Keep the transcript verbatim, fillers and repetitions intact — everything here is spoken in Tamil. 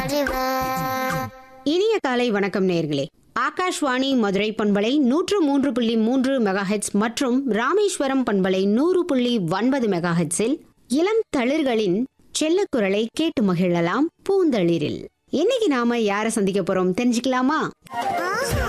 இனிய காலை வணக்கம் நேயர்களே. ஆகாஷ்வாணி மதுரை பண்பலை நூற்று மூன்று புள்ளி மூன்று மெகாஹெட்ஸ் மற்றும் ராமேஸ்வரம் பண்பலை நூறு புள்ளி ஒன்பது மெகாஹெட்ஸில் இளம் தளிர்களின் செல்லக்குரலை கேட்டு மகிழலாம் பூந்தளிரில். இன்னைக்கு நாம யாரை சந்திக்க போறோம் தெரிஞ்சுக்கலாமா?